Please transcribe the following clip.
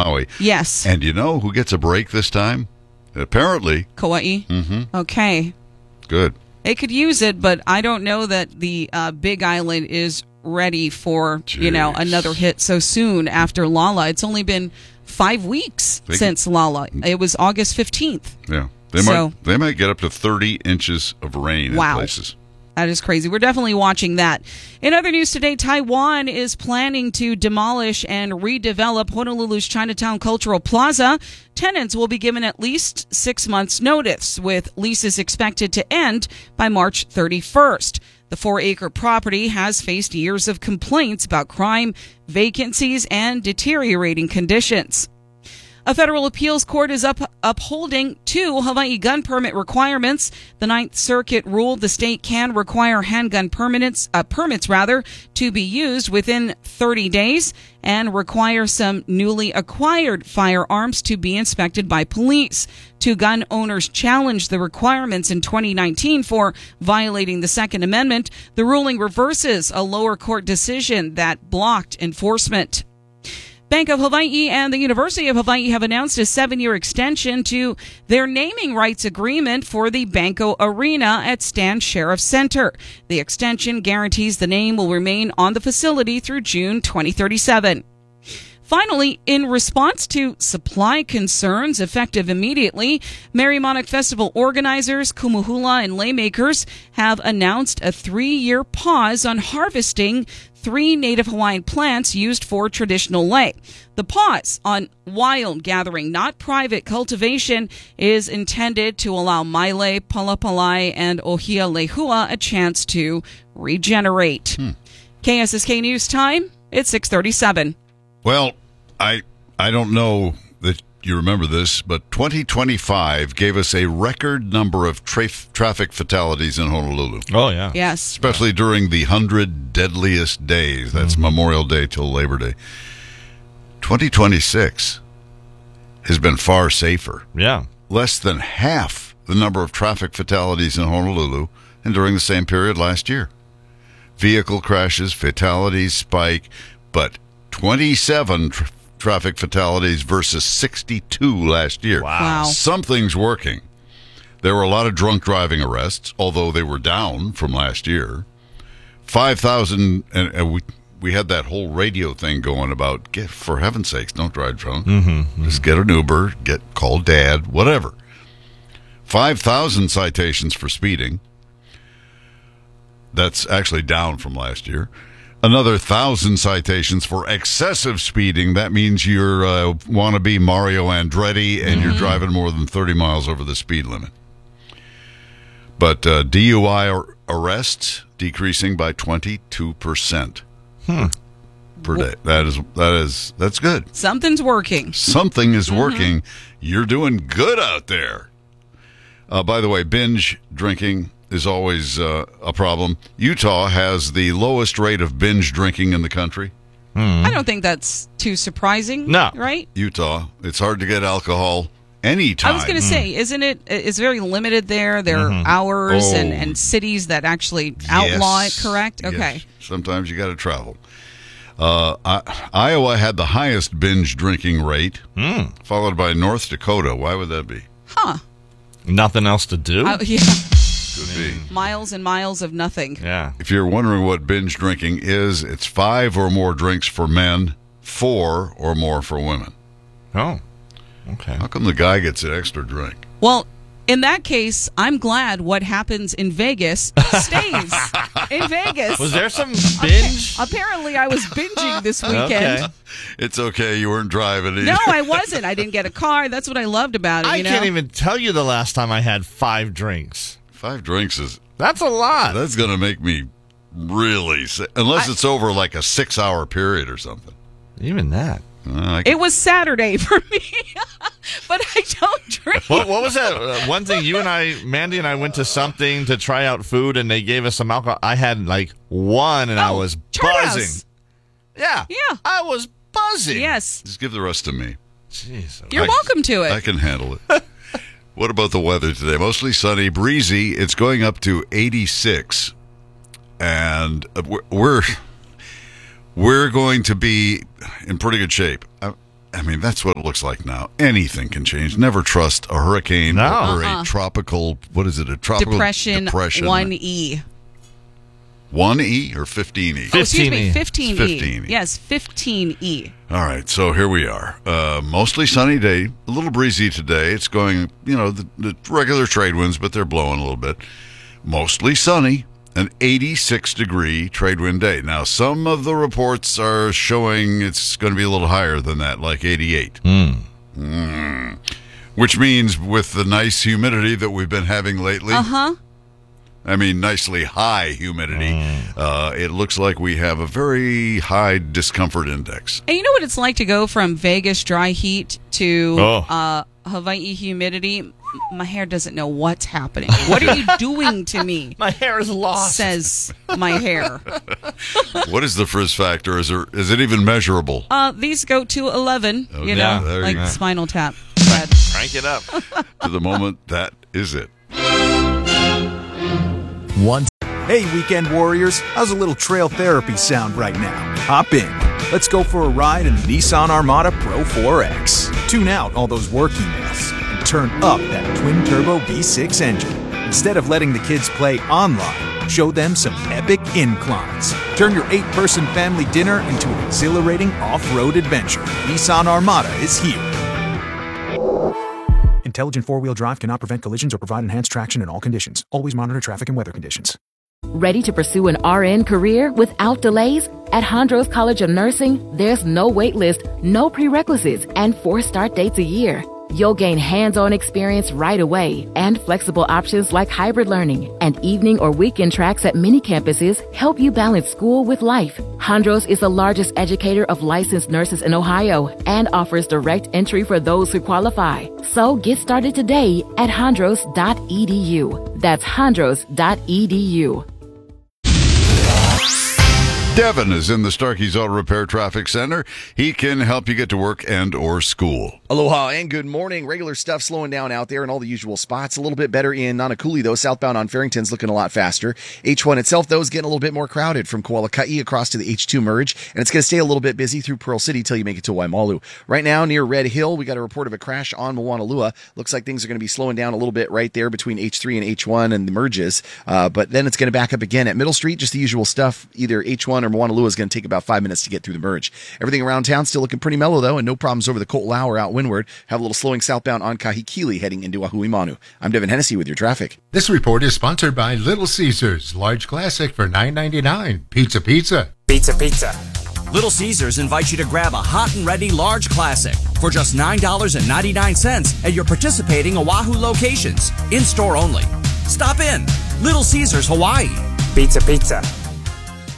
Maui. Yes. And you know who gets a break this time? Apparently. Kauai? Mm-hmm. Okay. Good. They could use it, but I don't know that the Big Island is ready for, another hit so soon after Lala. It's only been 5 weeks since Lala. It was August 15th. Yeah. They might get up to 30 inches of rain in places. That is crazy. We're definitely watching that. In other news today, Taiwan is planning to demolish and redevelop Honolulu's Chinatown Cultural Plaza. Tenants will be given at least 6 months' notice, with leases expected to end by March 31st. The 4-acre property has faced years of complaints about crime, vacancies, and deteriorating conditions. A federal appeals court is upholding 2 Hawaii gun permit requirements. The Ninth Circuit ruled the state can require handgun permits to be used within 30 days and require some newly acquired firearms to be inspected by police. 2 gun owners challenged the requirements in 2019 for violating the Second Amendment. The ruling reverses a lower court decision that blocked enforcement. Bank of Hawaii and the University of Hawaii have announced a 7-year extension to their naming rights agreement for the Banco Arena at Stan Sheriff Center. The extension guarantees the name will remain on the facility through June 2037. Finally, in response to supply concerns effective immediately, Merry-Monarch Festival organizers, kumuhula, and laymakers have announced a 3-year pause on harvesting 3 native Hawaiian plants used for traditional lei. The pause on wild gathering, not private cultivation, is intended to allow maile, palapalai, and ohia lehua a chance to regenerate. KSSK News Time, it's 6:37. Well, I don't know that you remember this, but 2025 gave us a record number of traffic fatalities in Honolulu. Oh, yeah. Yes. Especially during the 100 deadliest days. That's Memorial Day till Labor Day. 2026 has been far safer. Yeah. Less than half the number of traffic fatalities in Honolulu and during the same period last year. Vehicle crashes, fatalities spike, but 27 traffic fatalities versus 62 last year. Wow. Something's working. There were a lot of drunk driving arrests, although they were down from last year. 5,000, and we had that whole radio thing going about, for heaven's sakes, don't drive drunk. Just get an Uber, call dad, whatever. 5,000 citations for speeding. That's actually down from last year. Another 1,000 citations for excessive speeding. That means you're want to be Mario Andretti and you're driving more than 30 miles over the speed limit. But DUI arrests decreasing by 22% per day. That's good. Something's working. Something is working. You're doing good out there. By the way, binge drinking is always a problem. Utah has the lowest rate of binge drinking in the country. I don't think that's too surprising. No. Right? Utah. It's hard to get alcohol anytime. I was going to say, isn't it? It's very limited there. There are hours and cities that actually outlaw it, correct? Yes. Okay. Sometimes you got to travel. Iowa had the highest binge drinking rate, followed by North Dakota. Why would that be? Huh. Nothing else to do? Yeah. Could be. Miles and miles of nothing. Yeah. If you're wondering what binge drinking is, it's 5 or more drinks for men, 4 or more for women. Oh, okay. How come the guy gets an extra drink? Well, in that case, I'm glad what happens in Vegas stays in Vegas. Was there some binge? Apparently, I was binging this weekend. Okay. It's okay. You weren't driving either. No, I wasn't. I didn't get a car. That's what I loved about it. I can't even tell you the last time I had 5 drinks. 5 drinks is... That's a lot. That's going to make me really sick. Unless it's over like a 6-hour period or something. Even that. It was Saturday for me, but I don't drink. What was that? One thing Mandy and I went to something to try out food, and they gave us some alcohol. I had like 1, and I was buzzing. Yeah. I was buzzing. Yes. Just give the rest to me. Jeez. You're welcome to it. I can handle it. What about the weather today? Mostly sunny, breezy. It's going up to 86. And we're going to be in pretty good shape. I mean, that's what it looks like now. Anything can change. Never trust a hurricane or a tropical, what is it, a tropical depression. 1E. 1E or 15E? 15E. Oh, excuse me, 15E. 15E. Yes, 15E. All right, so here we are. Mostly sunny day, a little breezy today. It's going, the regular trade winds, but they're blowing a little bit. Mostly sunny, an 86-degree trade wind day. Now, some of the reports are showing it's going to be a little higher than that, like 88. Which means with the nice humidity that we've been having lately, I mean, nicely high humidity. It looks like we have a very high discomfort index. And you know what it's like to go from Vegas dry heat to Hawaii humidity? My hair doesn't know what's happening. What are you doing to me? My hair is lost, says my hair. What is the frizz factor? Is it even measurable? These go to 11, like Spinal Tap. Brad. Crank it up. To the moment, that is it. Hey, weekend warriors, how's a little trail therapy sound right now? Hop in. Let's go for a ride in the Nissan Armada Pro 4X. Tune out all those work emails and turn up that twin-turbo V6 engine. Instead of letting the kids play online, show them some epic inclines. Turn your 8-person family dinner into an exhilarating off-road adventure. Nissan Armada is here. Intelligent four-wheel drive cannot prevent collisions or provide enhanced traction in all conditions. Always monitor traffic and weather conditions. Ready to pursue an RN career without delays? At Hondros College of Nursing, there's no wait list, no prerequisites, and 4 start dates a year. You'll gain hands-on experience right away, and flexible options like hybrid learning and evening or weekend tracks at many campuses help you balance school with life. Hondros is the largest educator of licensed nurses in Ohio and offers direct entry for those who qualify. So get started today at hondros.edu. That's hondros.edu. Devin is in the Starkey's Auto Repair Traffic Center. He can help you get to work and or school. Aloha and good morning. Regular stuff slowing down out there in all the usual spots. A little bit better in Nanakuli, though. Southbound on Farrington's looking a lot faster. H1 itself, though, is getting a little bit more crowded from Kualaka'i across to the H2 merge, and it's going to stay a little bit busy through Pearl City till you make it to Waimalu. Right now, near Red Hill, we got a report of a crash on Moanalua. Looks like things are going to be slowing down a little bit right there between H3 and H1 and the merges, but then it's going to back up again at Middle Street. Just the usual stuff. Either H1 or Moanalua is going to take about 5 minutes to get through the merge. Everything around town still looking pretty mellow, though, and no problems over the Ko'olau or out windward. Have a little slowing southbound on Kahikili heading into Ahuimanu. I'm Devin Hennessy with your traffic. This report is sponsored by Little Caesars, large classic for $9.99. Pizza. Pizza. Little Caesars invites you to grab a hot and ready large classic for just $9.99 at your participating Oahu locations. In-store only. Stop in. Little Caesars, Hawaii. Pizza.